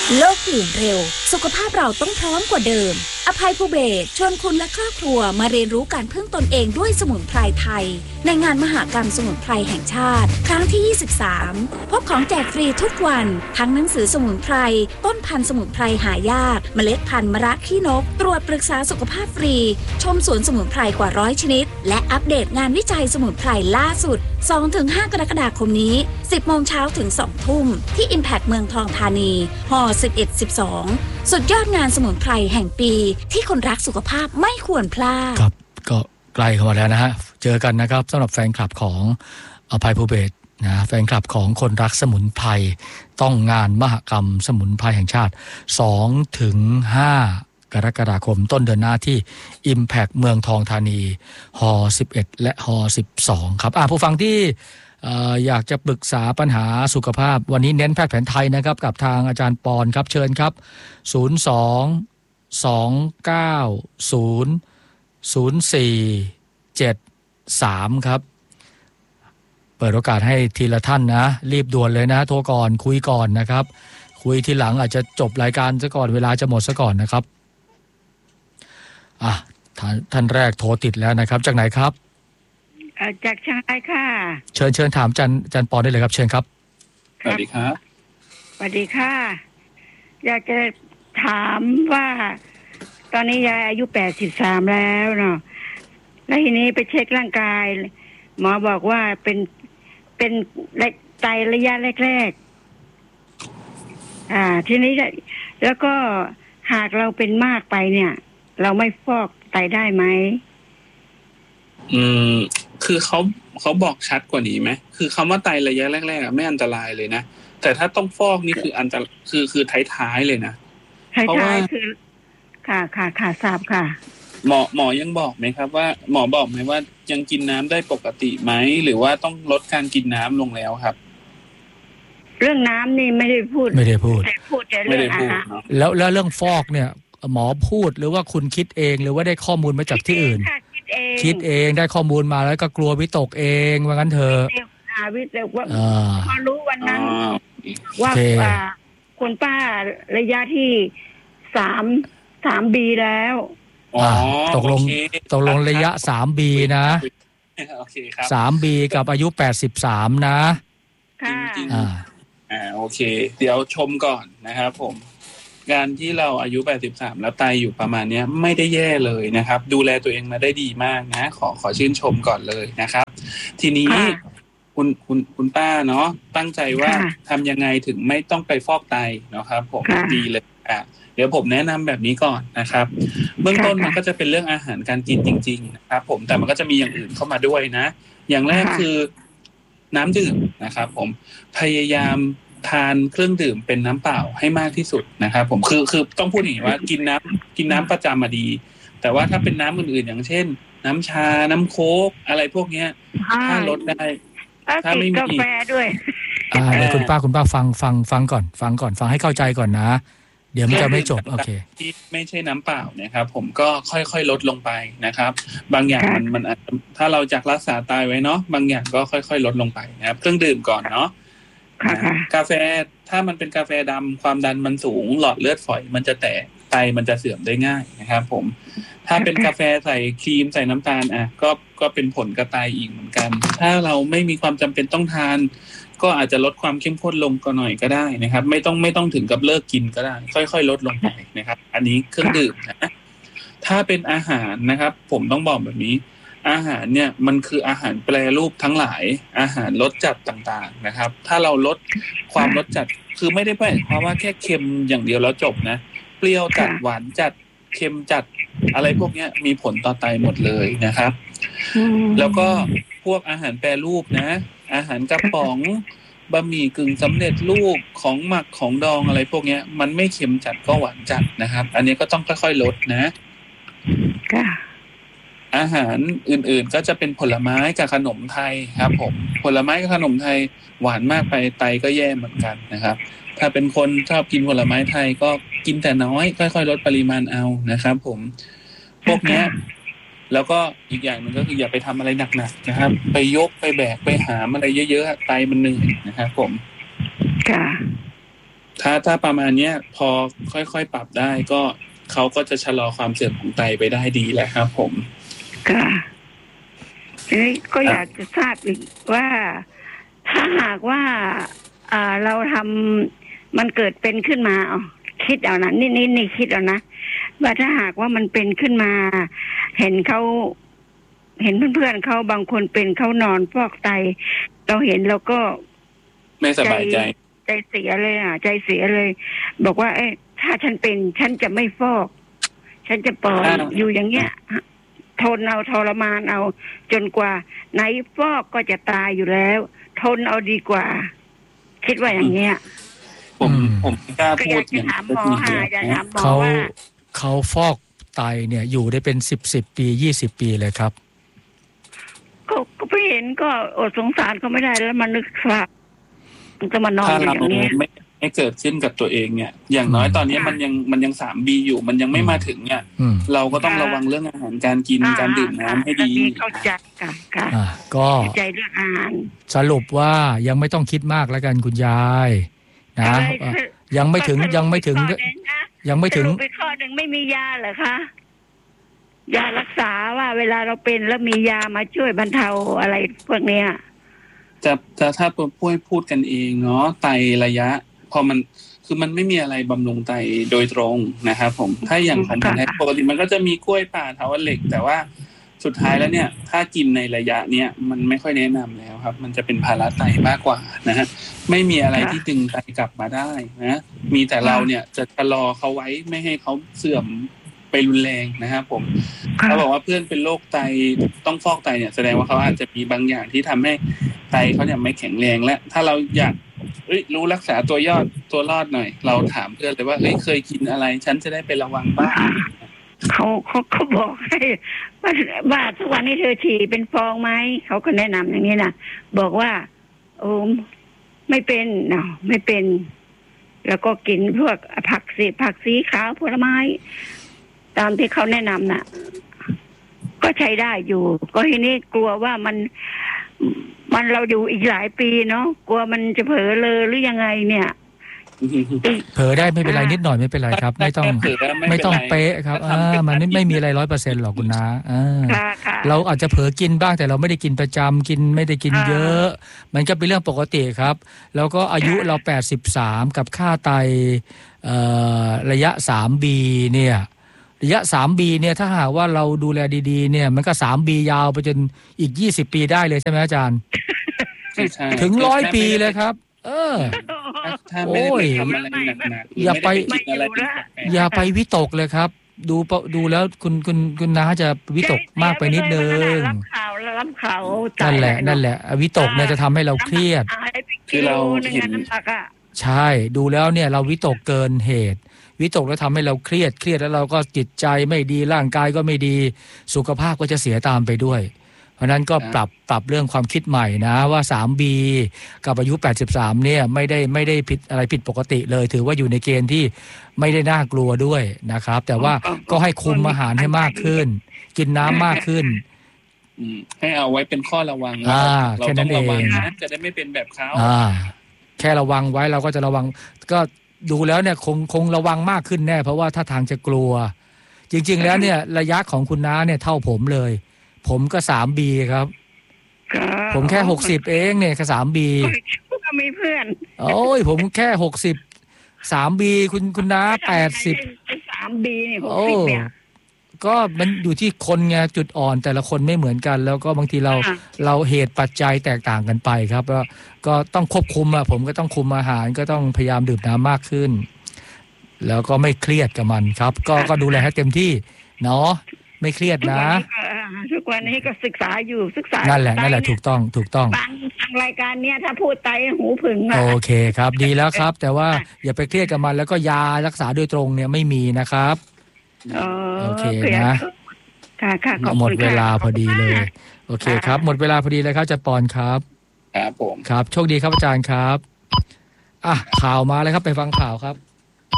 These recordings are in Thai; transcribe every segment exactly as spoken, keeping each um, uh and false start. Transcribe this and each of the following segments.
โลกเปลี่ยนเร็วสุขภาพเราต้องพร้อมกว่าเดิมอภัยภูเบศรชวนคุณและครอบครัวมาเรียนรู้การพึ่งตนเองด้วยสมุนไพรไทยในงานมหกรรมสมุนไพรแห่งชาติครั้งที่ยี่สิบสามพบของแจกฟรีทุกวันทั้งหนังสือสมุนไพรต้นพันธุ์สมุนไพรหายากเมล็ดพันธุ์มะระขี้นกตรวจปรึกษาสุขภาพฟรีชมสวนสมุนไพรกว่าร้อยชนิดและอัปเดตงานวิจัยสมุนไพรล่าสุด สองถึงห้า กรกฎาคมนี้ สิบโมงเช้าถึง สองทุ่มที่ Impact เมืองทองธานีฮสิบเอ็ด สิบสองสุดยอดงานสมุนไพรแห่งปีที่คนรักสุขภาพไม่ควรพลาดครับก็ใกล้เข้ามาแล้วนะฮะเจอกันนะครับสำหรับแฟนคลับของอภัยภูเบศรนะแฟนคลับของคนรักสมุนไพรต้องงานมหกรรมสมุนไพรแห่งชาติ สองถึงห้า กรกฎาคมต้นเดือนหน้าที่ Impact เมืองทองธานีฮสิบเอ็ดและฮสิบสองครับอ่ะผู้ฟังที่อยากจะปรึกษาปัญหาสุขภาพวันนี้เน้นแพทย์แผนไทยนะครับกับทางอาจารย์ปอนครับเชิญครับศูนย์ สอง สอง เก้า ศูนย์ ศูนย์ สี่ เจ็ด สามครับเปิดโอกาสให้ทีละท่านนะรีบด่วนเลยนะโทรก่อนคุยก่อนนะครับคุยทีหลังอาจจะจบรายการซะก่อนเวลาจะหมดซะก่อนนะครับอ่ะท่านแรกโทรติดแล้วนะครับจากไหนครับจากเชียงรายค่ะเชิญเชิญถามจันจันปอนได้เลยครับเชิญครับสวัสดีครับสวัสดีค่ะอยากจะถามว่าตอนนี้ยายอายุแปดสิบสามแล้วเนาะแล้วทีนี้ไปเช็คร่างกายหมอบอกว่าเป็นเป็นไตระยะแรกๆอ่าทีนี้แล้วก็หากเราเป็นมากไปเนี่ยเราไม่ฟอกไตได้ไหมอืมคือเขาเขาบอกชัดกว่านี้ไหมคือคำว่าไตระยะแรกๆไม่อันตรายเลยนะแต่ถ้าต้องฟอกนี่คืออันตรายคือคือท้ายๆเลยนะเพราะว่าคือค่ะค่ะค่ะทราบค่ะหมอหมอยังบอกไหมครับว่าหมอบอกไหมว่ายังกินน้ำได้ปกติไหมหรือว่าต้องลดการกินน้ำลงแล้วครับเรื่องน้ำนี่ไม่ได้พูดไม่ได้พูดแต่พูดแต่เรื่องอาหารแล้วแล้วเรื่องฟอกเนี่ยหมอพูดหรือว่าคุณคิดเองหรือว่าได้ข้อมูลมาจากที่อื่นคิดเองได้ข้อมูลมาแล้วก็กลัววิตกเองว่างั้นเถอะวิตกว่าพอรู้วันนั้นว่าคนป้าระยะที่สามสามบีแล้วตกลงตกลงระยะสามบีนะสามบีกับอายุแปดสิบสามนะค่ะอ่าอ่าโอเคเดี๋ยวชมก่อนนะครับผมการที่เราอายุแปดสิบสามแล้วไตอยู่ประมาณนี้ไม่ได้แย่เลยนะครับดูแลตัวเองมาได้ดีมากนะขอขอชื่นชมก่อนเลยนะครับทีนี้คุณคุณคุณป้าเนาะตั้งใจว่าทำยังไงถึงไม่ต้องไปฟอกไตเนาะครับผมดีเลยอ่ะเดี๋ยวผมแนะนำแบบนี้ก่อนนะครับเบื้องต้นมันก็จะเป็นเรื่องอาหารการกินจริงๆนะครับผมแต่มันก็จะมีอย่างอื่นเข้ามาด้วยนะอย่างแรกคือน้ำดื่มนะครับผมพยายามทานเครื่องดื่มเป็นน้ำเปล่าให้มากที่สุดนะครับผมคือคือต้องพูดอย่างนี้ว่ากินน้ำกินน้ำประจำมาดีแต่ว่าถ้าเป็นน้ำอื่นๆอย่างเช่นน้ำชาน้ำโค้กอะไรพวกเนี้ยถ้าลดได้ถ้าไม่มีกาแฟด้วยอ่าเดี๋ยวคุณป้าคุณป้าฟังฟังฟังก่อนฟังก่อนฟังให้เข้าใจก่อนนะเดี๋ยวมันจะไม่จบโอเคที่ไม่ใช่น้ำเปล่านะครับผมก็ค่อยๆลดลงไปนะครับบางอย่างมันมันถ้าเราจากรักษาไตไว้เนาะบางอย่างก็ค่อยๆลดลงไปนะครับเครื่องดื่มก่อนเนาะกาแฟถ้ามันเป็นกาแฟดำความดันมันสูงหลอดเลือดฝอยมันจะแตกไตมันจะเสื่อมได้ง่ายนะครับผมถ้าเป็นกาแฟใส่ครีมใส่น้ำตาลอ่ะก็ก็เป็นผลกระไตอีกเหมือนกันถ้าเราไม่มีความจำเป็นต้องทานก็อาจจะลดความเข้มข้นลงก็หน่อยก็ได้นะครับไม่ต้องไม่ต้องถึงกับเลิกกินก็ได้ค่อยๆลดลงไปนะครับอันนี้เครื่องดื่มนะถ้าเป็นอาหารนะครับผมต้องบอกแบบนี้อาหารเนี่ยมันคืออาหารแปรรูปทั้งหลายอาหารรสจัดต่างๆนะครับถ้าเราลดความรสจัดคือไม่ได้หมายความว่าแค่เค็มอย่างเดียวแล้วจบนะเปรี้ยวจัดหวานจัดเค็มจัดอะไรพวกนี้มีผลต่อไตหมดเลยนะครับแล้วก็พวกอาหารแปรรูปนะอาหารกระป๋องบะหมี่กึ่งสำเร็จรูปของหมักของดองอะไรพวกนี้มันไม่เค็มจัดก็หวานจัดนะครับอันนี้ก็ต้องค่อยๆลดนะอาหารอื่นๆก็จะเป็นผลไม้กับขนมไทยครับผมผลไม้กับขนมไทยหวานมากไปไตก็แย่เหมือนกันนะครับถ้าเป็นคนชอบกินผลไม้ไทยก็กินแต่น้อยค่อยๆลดปริมาณเอานะครับผมพวกนี้แล้วก็อีกอย่างนึงก็คืออย่าไปทำอะไรหนักๆนะครับไปยกไปแบกไปหามอะไรเยอะๆไตมันเหนื่อยนะครับผมค่ะถ้าถ้าประมาณเนี้ยพอค่อยๆปรับได้ก็เขาก็จะชะลอความเสื่อมของไตไปได้ดีแหละครับผมค่ะทีนี้ก็อยากจะทราบอีกว่าถ้าหากว่าอ่าเราทำมันเกิดเป็นขึ้นมาอ๋อคิดเอานะนี่นี่นี่คิดเอานะว่าถ้าหากว่ามันเป็นขึ้นมาเห็นเขาเห็นเพื่อนๆเขาบางคนเป็นเขานอนฟอกไตเราเห็นเราก็ไม่สบายใจใจเสียเลยอ่ะใจเสียเลยบอกว่าเอ้ถ้าฉันเป็นฉันจะไม่ฟอกฉันจะปล่อยอยู่อย่างเงี้ยทนเอาทรมานเอาจนกว่าไหนฟอกก็จะตายอยู่แล้วทนเอาดีกว่าคิดว่าอย่างเงี้ยผมผมกล้าพูดอย่างนี้เขาเขาฟอกไตเนี่ยอยู่ได้เป็นสิบสิบปียี่สิบปีเลยครับก็ก็ไปเห็นก็อดสงสารเขาไม่ได้แล้วมันนึกว่าจะมานอนอย่างนี้ไม่ไม่เกิดขึ้นกับตัวเองเนี่ยอย่างน้อยตอนนี้มันยังมันยังสามบีอยู่มันยังไม่มาถึงเนี่ยเราก็ต้องระวังเรื่องอาหารการกินการดื่มน้ำให้ดีเข้าใจค่ะค่ะก็ใจเรื่องอาหารสรุปว่ายังไม่ต้องคิดมากแล้วกันคุณยายนะยังไม่ถึงยังไม่ถึงยังไม่ถึงไปข้อหนึ่งไม่มียาเหรอคะยารักษาว่าเวลาเราเป็นแล้วมียามาช่วยบรรเทาอะไรพวกเนี้ยจะจะถ้าพูดพูดกันเองเนาะไตระยะพอมันคือมันไม่มีอะไรบำรุงไตโดยตรงนะครับผมถ้าอย่างของแพทย์ปกติมันก็จะมีกล้วยป่าเถาวัลย์เหล็กแต่ว่าสุดท้ายแล้วเนี่ยถ้ากินในระยะเนี้ยมันไม่ค่อยแนะนำแล้วครับมันจะเป็นภาระไตมากกว่านะฮะไม่มีอะไรที่ดึงไตกลับมาได้นะมีแต่เราเนี่ยจะชะลอเขาไว้ไม่ให้เขาเสื่อมไปรุนแรงนะครับผมเขาบอกว่าเพื่อนเป็นโรคไตต้องฟอกไตเนี่ยแสดงว่าเขาอาจจะมีบางอย่างที่ทำให้ไตเขาเนี่ยไม่แข็งแรงและถ้าเราอยากรู้รักษาตัวยอดตัวรอดหน่อยเราถามเพื่อนเลยว่าเฮ้ยเคยกินอะไรฉันจะได้ไประวังบ้างเขาเขาเขาบอกให้ว่าว่าทุกวันนี้เธอฉี่เป็นฟองไหมเขาก็แนะนำอย่างนี้นะบอกว่าโอ้ไม่เป็นเนาะไม่เป็นแล้วก็กินพวกผักสีผักสีขาวผลไม้ตามที่เขาแนะนำน่ะก็ใช้ได้อยู่ก็ทีนี้กลัวว่ามันมันเราอยู่อีกหลายปีเนาะกลัวมันจะเผลอเลยหรือยังไงเนี่ยเผลอได้ไม่เป็นไรนิดหน่อยไม่เป็นไรครับไม่ต้องไม่ต้องเป๊ะครับอ่ามันไม่มีอะไรร้อยเปอร์เซ็นต์หรอกคุณน้าอ่าเราอาจจะเผลอกินบ้างแต่เราไม่ได้กินประจำกินไม่ได้กินเยอะมันก็เป็นเรื่องปกติครับแล้วก็อายุเราแปดสิบสามกับค่าไตเอ่อระยะ สาม บี เนี่ยระยะ สาม บี เนี่ยถ้าหากว่าเราดูแลดีๆเนี่ยมันก็ สาม บี ยาวไปจนอีกยี่สิบปีได้เลยใช่ไหมอาจารย์ถึงร้อยปีเลยครับเออโอ้ยอย่าไปอย่าไปวิตกเลยครับดูดูแล้วคุณคุณคุณน้าจะวิตกมากไปนิดนึงรับข่าวรับข่าวนั่นแหละนั่นแหละวิตกเนี่ยจะทำให้เราเครียดคือเราเห็นใช่ดูแล้วเนี่ยเราวิตกเกินเหตุวิตกแล้วทำให้เราเครียดเครียดแล้วเราก็จิตใจไม่ดีร่างกายก็ไม่ดีสุขภาพก็จะเสียตามไปด้วยเพราะนั้นก็ปรับปรับเรื่องความคิดใหม่นะว่า สาม บี กับอายุแปดสิบสามเนี่ยไม่ได้ไม่ได้ผิดอะไรผิดปกติเลยถือว่าอยู่ในเกณฑ์ที่ไม่ได้น่ากลัวด้วยนะครับแต่ว่าก็ให้คุมอาหารให้มากขึ้นกินน้ำมากขึ้นให้เอาไว้เป็นข้อระวังเราต้องระวังนะจะได้ไม่เป็นแบบเขาแค่ระวังไว้เราก็จะระวังก็ดูแล้วเนี่ยคงคงระวังมากขึ้นแน่เพราะว่าถ้าทางจะกลัวจริงๆแล้วเนี่ยระยะของคุณน้าเนี่ยเท่าผมเลยผมก็ สาม บี ครับผมแค่หกสิบเองเนี่ยแค่ สาม บีก็มีเพื่อนโอ้ยผมแค่หกสิบ สาม บี คุณคุณน้าแปดสิบสาม บี นี่หกสิบเนี่ยก็มันอยู่ที่คนไงจุดอ่อนแต่ละคนไม่เหมือนกันแล้วก็บางทีเราเราเหตุปัจจัยแตกต่างกันไปครับแล้วก็ต้องควบคุมอ่ะผมก็ต้องคุมอาหารก็ต้องพยายามดื่มน้ำมากขึ้นแล้วก็ไม่เครียดกับมันครับก็ก็ดูแลให้เต็มที่เนาะไม่เครียดนะทุกวันนี้ก็ศึกษาอยู่ศึกษานั่นแหละนั่นแหละถูกต้องถูกต้องฟังรายการเนี้ยถ้าพูดไตหูผึ่งโอเคครับดีแล้วครับแต่ว่าอย่าไปเครียดกับมันแล้วก็ยารักษาโดยตรงเนี่ยไม่มีนะครับโอเคนะค่ะค่ะหมดเวลาพอดีเลยโอเคครับหมดเวลาพอดีเลยครับอาจารย์ปอนครับครับผมครับโชคดีครับอาจารย์ครับอ่ะข่าวมาเลยครับไปฟังข่าวครับ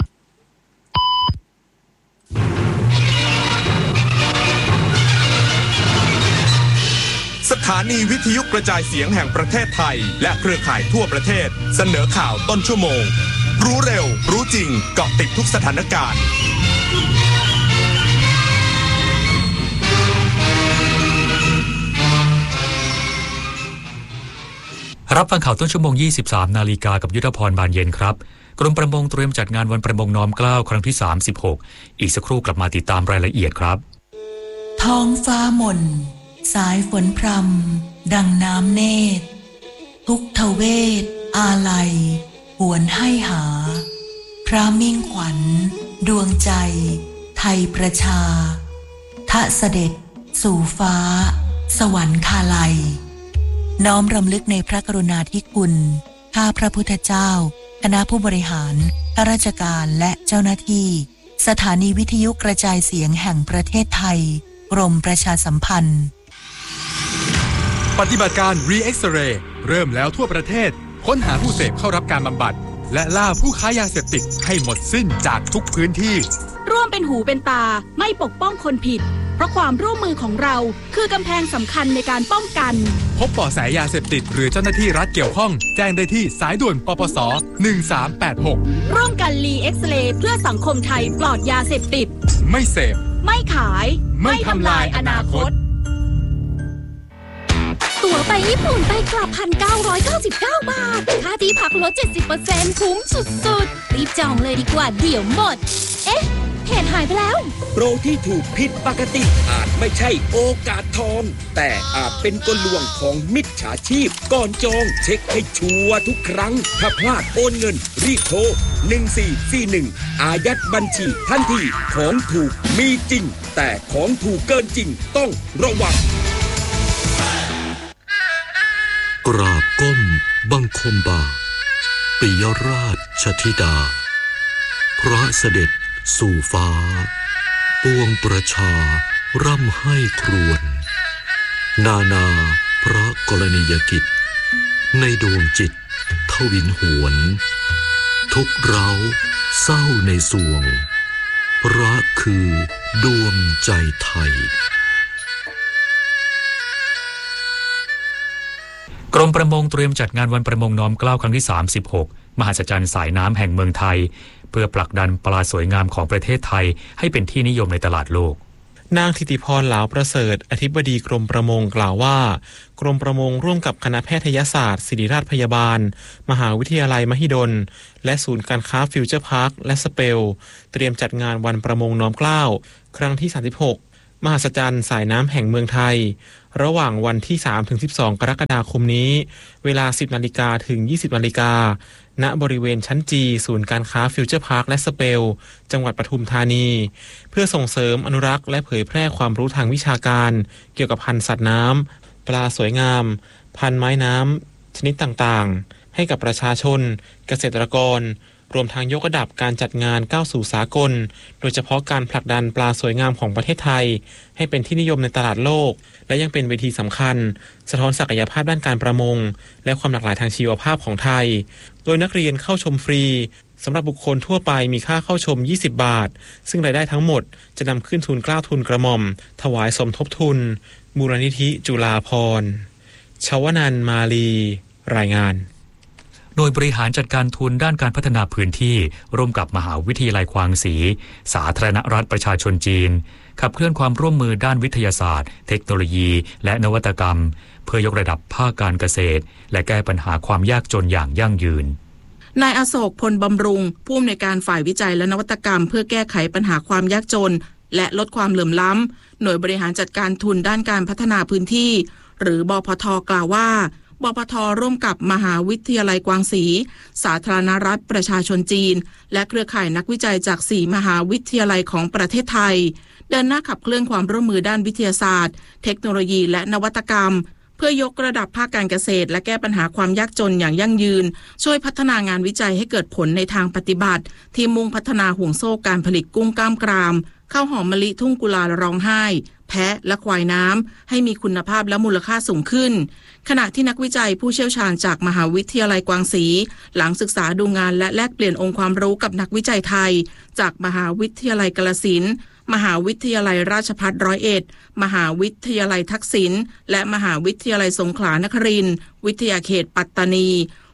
สถานีวิทยุกระจายเสียงแห่งประเทศไทยและเครือข่ายทั่วประเทศเสนอข่าวต้นชั่วโมงรู้เร็วรู้จริงเกาะติดทุกสถานการณ์รับฟังข่าวต้นชั่วโมงยี่สิบสามนาฬิกากับยุทธพรบานเย็นครับกรมประมงเตรียมจัดงานวันประมงน้อมเกล้าครั้งที่สามสิบหกอีกสักครู่กลับมาติดตามรายละเอียดครับท้องฟ้าหม่นสายฝนพรำดังน้ำเนตรทุกทเวทอาลัยหวนให้หาพระมิ่งขวัญดวงใจไทยประชาทะเสด็จสู่ฟ้าสวรรคาลัยน้อมรำลึกในพระกรุณาธิคุณข้าพระพุทธเจ้าคณะผู้บริหารข้าราชการและเจ้าหน้าที่สถานีวิทยุกระจายเสียงแห่งประเทศไทยกรมประชาสัมพันธ์ปฏิบัติการ Re-X-Ray เริ่มแล้วทั่วประเทศค้นหาผู้เสพเข้ารับการบำบัดและล่าผู้ค้ายาเสพติดให้หมดสิ้นจากทุกพื้นที่ร่วมเป็นหูเป็นตาไม่ปกป้องคนผิดเพราะความร่วมมือของเราคือกำแพงสำคัญในการป้องกันพบเบาะแสยาเสพติดหรือเจ้าหน้าที่รัฐเกี่ยวข้องแจ้งได้ที่สายด่วนปปสหนึ่งสามแปดหกร่วมกัน Re-X-Ray เพื่อสังคมไทยปลอดยาเสพติดไม่เสพไม่ขายไม่ทำลายอนาคตตั๋วไปญี่ปุ่นไปกลับ หนึ่งพันเก้าร้อยเก้าสิบเก้า บาทค่าที่พักลด เจ็ดสิบเปอร์เซ็นต์ คุ้มสุดๆรีบจองเลยดีกว่าเดี๋ยวหมดเอ๊ะเพจหายไปแล้วโปรที่ถูกผิดปกติอาจไม่ใช่โอกาสทองแต่อาจเป็นกลลวงของมิจฉาชีพก่อนจองเช็คให้ชัวร์ทุกครั้งถ้าพลาดโอนเงินรีบโทรหนึ่งสี่สี่หนึ่งอายัดบัญชีทันทีของถูกมีจริงแต่ของถูกเกินจริงต้องระวังกราบก้มบังคมบาทปิยราชธิดาพระเสด็จสู่ฟ้าปวงประชาร่ำให้ครวญนานาพระกรณียกิจในดวงจิตทวินหวนทุกเร้าเศร้าในสวงพระคือดวงใจไทยกรมประมงเตรียมจัดงานวันประมงน้อมเกล้าครั้งที่สามสิบหกมหัศจรรย์สายน้ำแห่งเมืองไทยเพื่อผลักดันปลาสวยงามของประเทศไทยให้เป็นที่นิยมในตลาดโลกนางธิติพรเหลาประเสริฐอธิบดีกรมประมงกล่าวว่ากรมประมงร่วมกับคณะแพทยศาสตร์ศิริราชพยาบาลมหาวิทยาลัยมหิดลและศูนย์การค้าฟิวเจอร์พาร์คและสเปลเตรียมจัดงานวันประมงน้อมเกล้าครั้งที่สามสิบหกมหัศจรรย์สายน้ำแห่งเมืองไทยระหว่างวันที่ สามถึงสิบสอง กรกฎาคมนี้เวลา สิบนาฬิกาถึง ยี่สิบนาฬิกาณบริเวณชั้นจีศูนย์การค้าฟิวเจอร์พาร์คและสเปลจังหวัดปทุมธานีเพื่อส่งเสริมอนุรักษ์และเผยแพร่ความรู้ทางวิชาการเกี่ยวกับพันธุ์สัตว์น้ำปลาสวยงามพันธุ์ไม้น้ำชนิดต่างๆให้กับประชาชนเกษตรกรรวมทั้งยกระดับการจัดงานก้าวสู่สากลโดยเฉพาะการผลักดันปลาสวยงามของประเทศไทยให้เป็นที่นิยมในตลาดโลกและยังเป็นเวทีสำคัญสะท้อนศักยภาพด้านการประมงและความหลากหลายทางชีวภาพของไทยโดยนักเรียนเข้าชมฟรีสำหรับบุคคลทั่วไปมีค่าเข้าชมยี่สิบบาทซึ่งรายได้ทั้งหมดจะนำขึ้นทุนเกล้าทุนกระหม่อมถวายสมทบทุนมูลนิธิจุฬาภรณ์ชวนันท์มาลีรายงานหน่วยบริหารจัดการทุนด้านการพัฒนาพื้นที่ร่วมกับมหาวิทยาลัยควางศรีสาธารณรัฐประชาชนจีนขับเคลื่อนความร่วมมือด้านวิทยาศาสตร์เทคโนโลยีและนวัตกรรมเพื่อยกระดับภาคการเกษตรและแก้ปัญหาความยากจนอย่างยั่งยืนนายอโศกพลบำรุงผู้อำนวยการฝ่ายวิจัยและนวัตกรรมเพื่อแก้ไขปัญหาความยากจนและลดความเหลื่อมล้ำหน่วยบริหารจัดการทุนด้านการพัฒนาพื้นที่หรือบพท.กล่าวว่าบพท.ร่วมกับมหาวิทยาลัยกวางศรีสาธารณรัฐประชาชนจีนและเครือข่ายนักวิจัยจากสี่มหาวิทยาลัยของประเทศไทยเดินหน้าขับเคลื่อนความร่วมมือด้านวิทยาศาสตร์เทคโนโลยีและนวัตกรรมเพื่อยกระดับภาคการเกษตรและแก้ปัญหาความยากจนอย่างยั่งยืนช่วยพัฒนางานวิจัยให้เกิดผลในทางปฏิบัติที่มุ่งพัฒนาห่วงโซ่การผลิตกุ้งกล้ามกรามข้าวหอมมะลิทุ่งกุลาร้องไห้แพะและควายน้ำให้มีคุณภาพและมูลค่าสูงขึ้นขณะที่นักวิจัยผู้เชี่ยวชาญจากมหาวิทยาลัยกวางศรีหลังศึกษาดูงานและแลกเปลี่ยนองค์ความรู้กับนักวิจัยไทยจากมหาวิทยาลัยกาฬสินธุ์มหาวิทยาลัยราชภัฏร้อยเอ็ดมหาวิทยาลัยทักษิณและมหาวิทยาลัยสงขลานครินทร์วิทยาเขตปัตตานี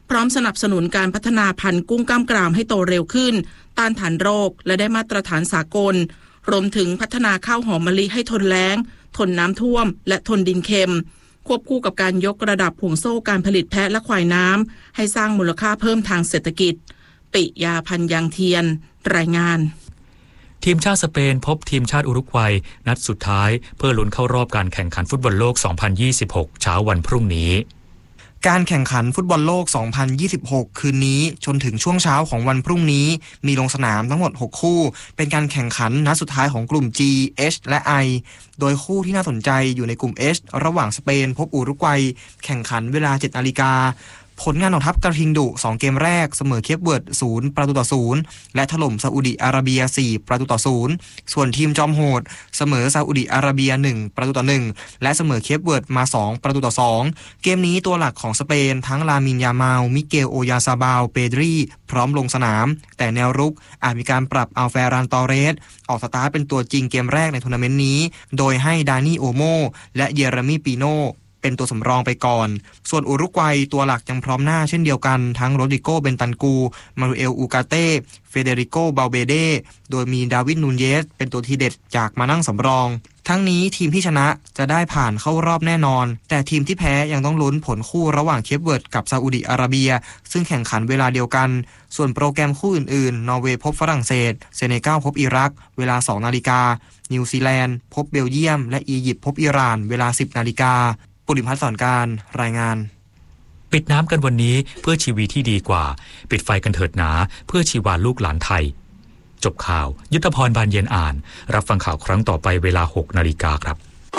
พร้อมสนับสนุนการพัฒนาพันธุ์กุ้งกล้ามกรามให้โตเร็วขึ้นต้านทานโรคและได้มาตรฐานสากลรวมถึงพัฒนาข้าวหอมมะลิให้ทนแล้งทนน้ำท่วมและทนดินเค็มควบคู่กับการยกระดับห่วงโซ่การผลิตแพะและควายน้ำให้สร้างมูลค่าเพิ่มทางเศรษฐกิจปิยาพันธ์ยางเทียนรายงานทีมชาติสเปนพบทีมชาติอุรุกวัยนัดสุดท้ายเพื่อลุ้นเข้ารอบการแข่งขันฟุตบอลโลก สองพันยี่สิบหก เช้าวันพรุ่งนี้การแข่งขันฟุตบอลโลก สองพันยี่สิบหก คืนนี้จนถึงช่วงเช้าของวันพรุ่งนี้มีลงสนามทั้งหมดหกคู่เป็นการแข่งขันนัดสุดท้ายของกลุ่ม G H และ I โดยคู่ที่น่าสนใจอยู่ในกลุ่ม H ระหว่างสเปนพบอุรุกวัยแข่งขันเวลา เจ็ดนาฬิกาผลงานของทัพกระทิงดุสองเกมแรกเสมอเคปเวิร์ดศูนย์ประตูต่อศูนย์และถล่มซาอุดิอาระเบียสี่ประตูต่อศูนย์ส่วนทีมจอมโหดเสมอซาอุดิอาระเบียหนึ่งประตูต่อหนึ่งและเสมอเคปเวิร์ดมาสองประตูต่อสองเกมนี้ตัวหลักของสเปนทั้งลามินยามาลมิเกลโอยาซาบาลเปดรีพร้อมลงสนามแต่แนวรุกอาจมีการปรับอัลเฟรานตอเรสออกสตาร์ทเป็นตัวจริงเกมแรกในทัวร์นาเมนต์นี้โดยให้ดานี่โอโมและเยเรมีปีโนเป็นตัวสำรองไปก่อนส่วนอุรุกวัยตัวหลักยังพร้อมหน้าเช่นเดียวกันทั้งโรดริโกเบนตันกูมารูเอลอูกาเต้เฟเดริโกเบาเบเดโดยมีดาวิดนูนเยสเป็นตัวทีเด็ดจากมานั่งสำรองทั้งนี้ทีมที่ชนะจะได้ผ่านเข้ารอบแน่นอนแต่ทีมที่แพ้ยังต้องลุ้นผลคู่ระหว่างเคปเวิร์ดกับซาอุดิอาระเบียซึ่งแข่งขันเวลาเดียวกันส่วนโปรแกรมคู่อื่นๆนอร์เวย์พบฝรั่งเศสเซเนกัลพบอิรักเวลา สองนาฬิกานิวซีแลนด์พบเบลเยียมและอียิปต์พบอิหร่านเวลา สิบนาฬิกาปุริพัฒน์สอนการรายงานปิดน้ำกันวันนี้เพื่อชีวิตที่ดีกว่าปิดไฟกันเถิดหนาเพื่อชีวาลูกหลานไทยจบข่าวยุทธพรบานเย็นอ่านรับฟังข่าวครั้งต่อไปเวลา หกนาฬิกาครับ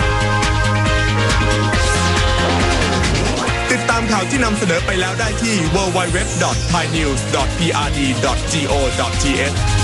ติดตามข่าวที่นำเสนอไปแล้วได้ที่ ดับเบิลยู ดับเบิลยู ดับเบิลยู ดอท ไทยนิวส์ ดอท พี อาร์ ดี ดอท จี โอ ดอท ที เอช